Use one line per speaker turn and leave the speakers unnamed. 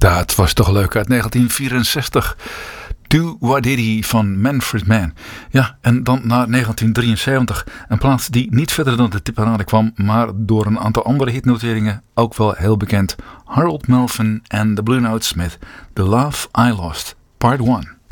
Dat was toch leuk uit 1964. Do What Did He van Manfred Mann. Ja, en dan naar 1973. Een plaats die niet verder dan de tipparade kwam, maar door een aantal andere hitnoteringen ook wel heel bekend. Harold Melvin en The Blue Notes met The Love I Lost, Part 1.